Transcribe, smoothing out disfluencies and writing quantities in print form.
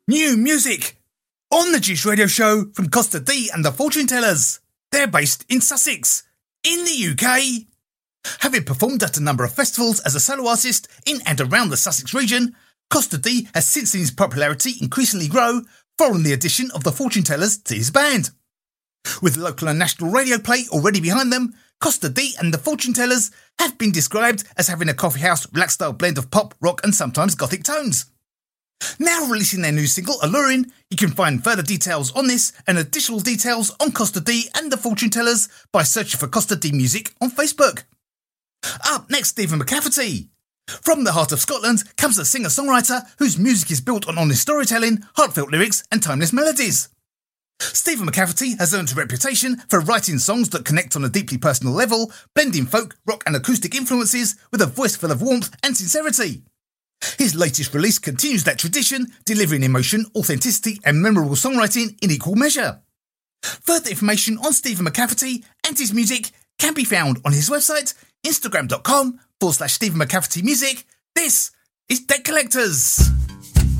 New music on the Juice Radio Show from Costa D and the Fortune Tellers. They're based in Sussex, in the UK. Having performed at a number of festivals as a solo artist in and around the Sussex region, Costa D has since seen his popularity increasingly grow following the addition of the Fortune Tellers to his band. With local and national radio play already behind them, Costa D and the Fortune Tellers have been described as having a coffee house relaxed style blend of pop, rock and sometimes gothic tones. Now releasing their new single, Alluring, you can find further details on this and additional details on Costa D and the Fortune Tellers by searching for Costa D Music on Facebook. Up next, Stephen McCafferty. From the heart of Scotland comes a singer-songwriter whose music is built on honest storytelling, heartfelt lyrics and timeless melodies. Stephen McCafferty has earned a reputation for writing songs that connect on a deeply personal level, blending folk, rock and acoustic influences with a voice full of warmth and sincerity. His latest release continues that tradition, delivering emotion, authenticity and memorable songwriting in equal measure. Further information on Stephen McCafferty and his music can be found on his website, instagram.com/Stephen McCafferty Music. This is Debt Collectors.